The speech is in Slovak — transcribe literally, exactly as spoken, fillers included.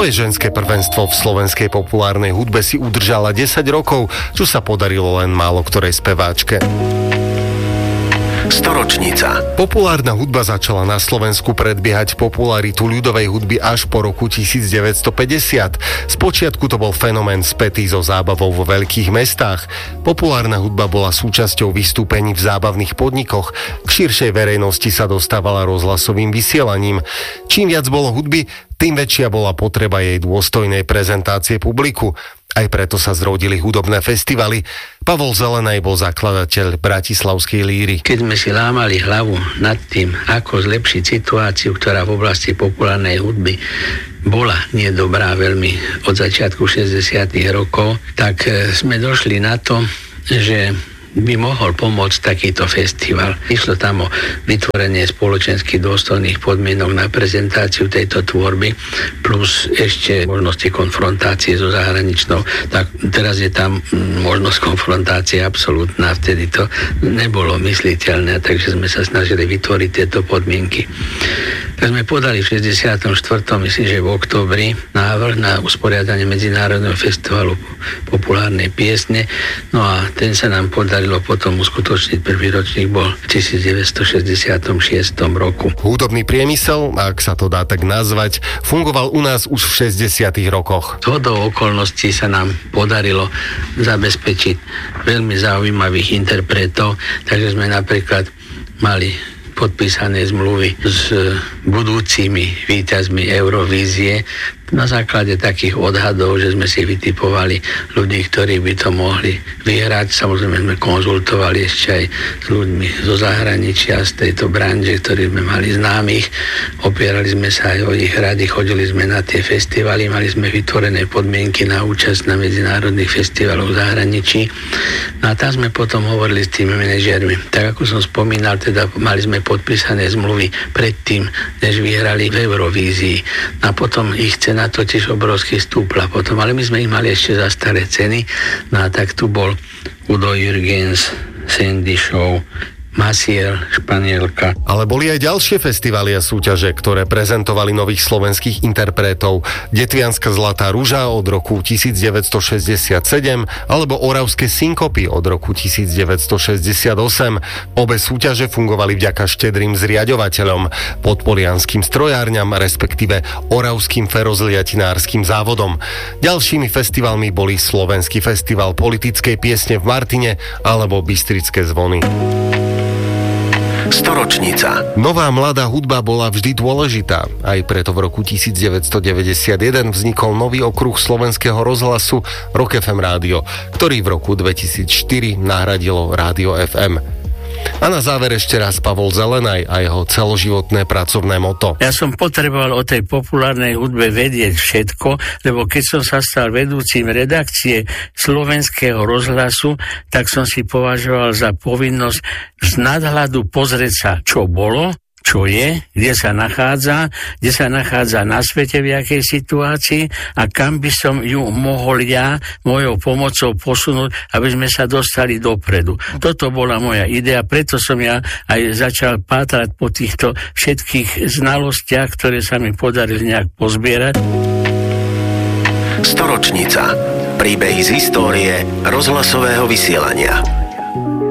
Svoje ženské prvenstvo v slovenskej populárnej hudbe si udržala desať rokov, čo sa podarilo len málo ktorej speváčke. Storočnica. Populárna hudba začala na Slovensku predbiehať popularitu ľudovej hudby až po roku devätnásťstopäťdesiat. Spočiatku to bol fenomén spätý so zábavou vo veľkých mestách. Populárna hudba bola súčasťou vystúpení v zábavných podnikoch. K širšej verejnosti sa dostávala rozhlasovým vysielaním. Čím viac bolo hudby, tým väčšia bola potreba jej dôstojnej prezentácie publiku. Aj preto sa zrodili hudobné festivaly. Pavol Zelenaj bol zakladateľ bratislavskej líry. Keď sme si lámali hlavu nad tým, ako zlepšiť situáciu, ktorá v oblasti populárnej hudby bola nie dobrá veľmi od začiatku šesťdesiatych rokov, tak sme došli na to, že by mohol pomôcť takýto festival. Išlo tam o vytvorenie spoločensky dôstojných podmienok na prezentáciu tejto tvorby, plus ešte možnosti konfrontácie so zahraničnou. Tak teraz je tam možnosť konfrontácie absolútna, vtedy to nebolo mysliteľné, takže sme sa snažili vytvoriť tieto podmienky. Tak sme podali v šesťdesiatom štvrtom myslím, že v októbri návrh na usporiadanie Medzinárodného festivalu populárnej piesne, no a ten sa nám podarilo potom uskutočniť. Prvý ročník bol v devätnásťstošesťdesiatom šiestom roku. Hudobný priemysel, ak sa to dá tak nazvať, fungoval u nás už v šesťdesiatych rokoch. Zhodou okolností sa nám podarilo zabezpečiť veľmi zaujímavých interpretov, takže sme napríklad mali podpísané zmluvy s budúcimi víťazmi Eurovízie na základe takých odhadov, že sme si vytipovali ľudí, ktorí by to mohli vyhrať. Samozrejme sme konzultovali ešte aj s ľuďmi zo zahraničia, z tejto branže, ktorí sme mali známych. Opierali sme sa aj o ich rady, chodili sme na tie festivaly, mali sme vytvorené podmienky na účasť na medzinárodných festivaloch v zahraničí. No a tam sme potom hovorili s tými manažérmi. Tak ako som spomínal, teda mali sme podpísané zmluvy predtým, než vyhrali v Eurovízii. A potom ich cena totiž obrovsky stúpla potom, ale my sme ich mali ešte za staré ceny. No a tak tu bol Udo Jürgens, Sandy Show, Maciel, Španielka. Ale boli aj ďalšie festivaly a súťaže, ktoré prezentovali nových slovenských interpretov. Detvianska Zlatá ruža od roku devätnásťstošesťdesiatsedem alebo Oravské synkopy od roku devätnásťstošesťdesiatosem. Obe súťaže fungovali vďaka štedrým zriaďovateľom, podpolianským strojárňam, respektíve Oravským ferozliatinárskym závodom. Ďalšími festivalmi boli Slovenský festival politickej piesne v Martine alebo Bystrické zvony. Storočnica. Nová mladá hudba bola vždy dôležitá. Aj preto v roku devätnásťstodeväťdesiatjeden vznikol nový okruh slovenského rozhlasu Rock ef em Rádio, ktorý v roku dvetisícštyri nahradilo Rádio ef em. A na záver ešte raz Pavol Zelenaj a jeho celoživotné pracovné moto. Ja som potreboval o tej populárnej hudbe vedieť všetko, lebo keď som sa stal vedúcim redakcie Slovenského rozhlasu, tak som si považoval za povinnosť z nadhľadu pozrieť sa, čo bolo, čo je, kde sa nachádza, kde sa nachádza na svete, v jakej situácii a kam by som ju mohol ja mojou pomocou posunúť, aby sme sa dostali dopredu. Toto bola moja idea, preto som ja aj začal pátrať po týchto všetkých znalostiach, ktoré sa mi podarili nejak pozbierať. Storočnica. Príbehy z histórie rozhlasového vysielania.